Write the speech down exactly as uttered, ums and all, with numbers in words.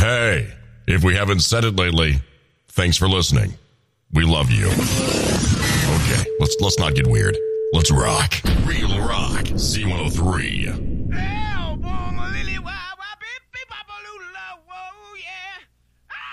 Hey, if we haven't said it lately, thanks for listening. We love you. Okay, let's let's not get weird. Let's rock. Real rock. C one oh three.